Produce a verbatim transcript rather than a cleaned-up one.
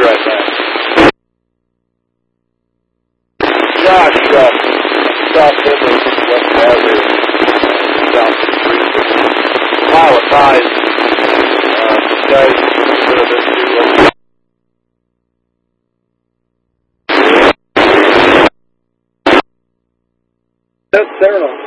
right now. Josh, uh, stopped in the West Valley, down the street, pile of ties, uh, guys, could have been too, uh, Yes, sir.